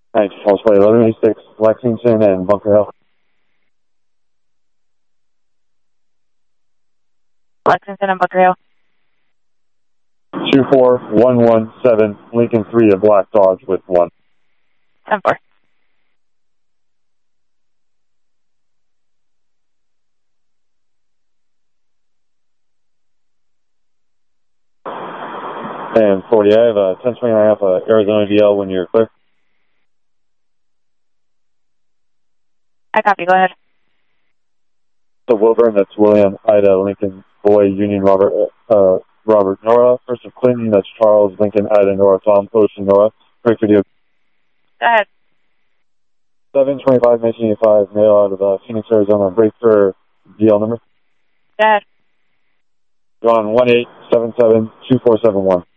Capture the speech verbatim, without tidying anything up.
Thanks. False play eleven eighty-six, Lexington and Bunker Hill. Lexington and Bunker Hill. two four one one seven, Lincoln three, a Black Dodge with one. ten four. And forty, I have a ten swing and a half uh, Arizona D L when you're clear. I copy, go ahead. So Wilburn, that's William, Ida, Lincoln, Boy, Union, Robert, uh, Robert, Nora. First of Clinton, that's Charles, Lincoln, Ida, Nora, Tom, Ocean, Nora. Break video. Go ahead. seven twenty-five, nineteen eighty-five, mail out of uh, Phoenix, Arizona. Break for D L number. Go ahead. Go on one eight seven seven two four seven one.